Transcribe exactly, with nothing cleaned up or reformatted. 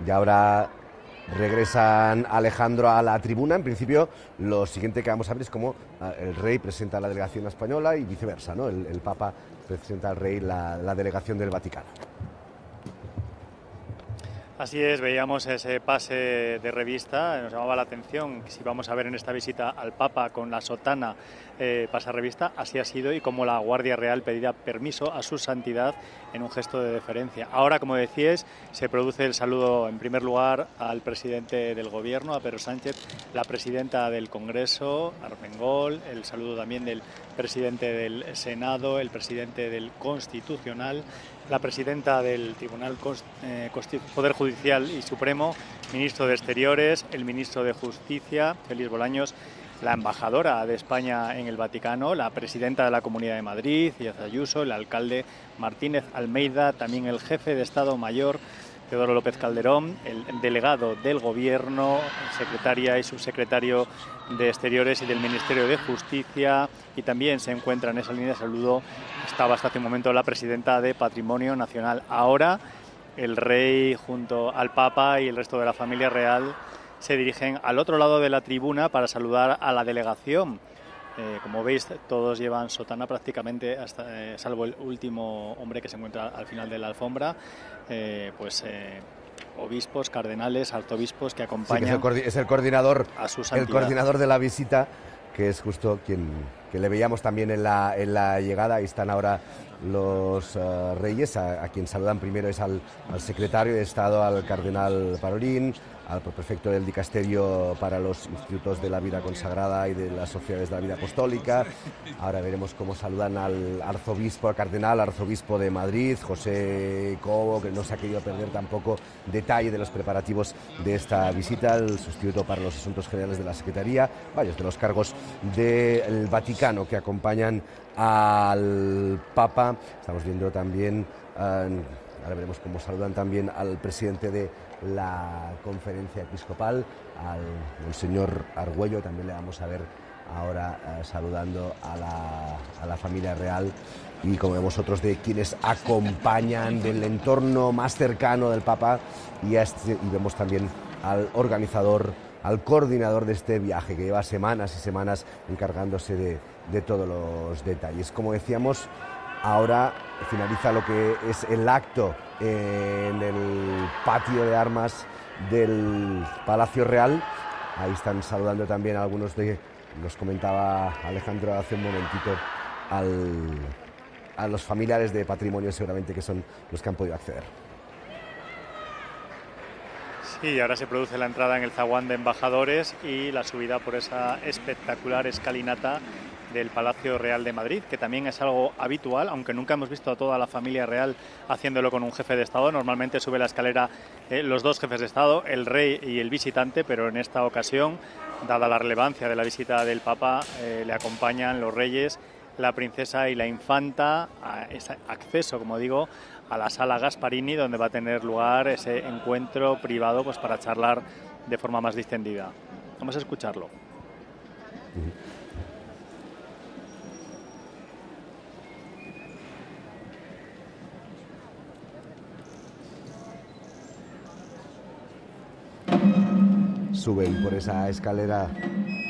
Y ahora regresan Alejandro a la tribuna. En principio, lo siguiente que vamos a ver es cómo el rey presenta a la delegación española y viceversa, ¿no? El, el Papa presenta al rey la, la delegación del Vaticano. Así es, veíamos ese pase de revista, nos llamaba la atención si vamos a ver en esta visita al Papa con la sotana eh, pasa revista, así ha sido, y como la Guardia Real pedía permiso a su santidad en un gesto de deferencia. Ahora, como decíais, se produce el saludo en primer lugar al presidente del Gobierno, a Pedro Sánchez, la presidenta del Congreso, Armengol, el saludo también del presidente del Senado, el presidente del Constitucional, la presidenta del Tribunal eh, Poder Judicial y Supremo, ministro de Exteriores, el ministro de Justicia, Félix Bolaños, la embajadora de España en el Vaticano, la presidenta de la Comunidad de Madrid, Díaz Ayuso, el alcalde Martínez Almeida, también el jefe de Estado Mayor, Teodoro López Calderón, el delegado del Gobierno, secretaria y subsecretario de Exteriores y del Ministerio de Justicia, y también se encuentra en esa línea de saludo, estaba hasta hace un momento la presidenta de Patrimonio Nacional. Ahora el rey junto al Papa y el resto de la familia real se dirigen al otro lado de la tribuna para saludar a la delegación. Eh, como veis, todos llevan sotana prácticamente, hasta, eh, salvo el último hombre que se encuentra al final de la alfombra, eh, pues eh, obispos, cardenales, arzobispos que acompañan. Sí, que es, el es el coordinador, a su santidad. El coordinador de la visita, que es justo quien que le veíamos también en la, en la llegada. Ahí están ahora los uh, reyes, a, a quien saludan primero es al, al secretario de Estado, al cardenal Parolín, al prefecto del dicasterio para los institutos de la vida consagrada y de las sociedades de la vida apostólica. Ahora veremos cómo saludan al arzobispo, al cardenal arzobispo de Madrid, José Cobo, que no se ha querido perder tampoco detalle de los preparativos de esta visita, el sustituto para los asuntos generales de la Secretaría, varios de los cargos del Vaticano que acompañan al Papa. Estamos viendo también, uh, ahora veremos cómo saludan también al presidente de la conferencia episcopal, al monseñor Argüello. También le vamos a ver ahora uh, saludando a la, a la familia real, y como vemos otros de quienes acompañan del entorno más cercano del Papa, y, este, y vemos también al organizador, al coordinador de este viaje, que lleva semanas y semanas encargándose de, de todos los detalles. Como decíamos, ahora finaliza lo que es el acto en el patio de armas del Palacio Real. Ahí están saludando también a algunos de, nos comentaba Alejandro hace un momentito, al, a los familiares de Patrimonio, seguramente que son los que han podido acceder. Sí, ahora se produce la entrada en el zaguán de embajadores y la subida por esa espectacular escalinata del Palacio Real de Madrid, que también es algo habitual, aunque nunca hemos visto a toda la familia real haciéndolo con un jefe de Estado. Normalmente sube la escalera eh, los dos jefes de Estado, el rey y el visitante, pero en esta ocasión, dada la relevancia de la visita del Papa, eh, le acompañan los reyes, la princesa y la infanta, a ese acceso, como digo, a la sala Gasparini, donde va a tener lugar ese encuentro privado, pues para charlar de forma más distendida. Vamos a escucharlo. Suben por esa escalera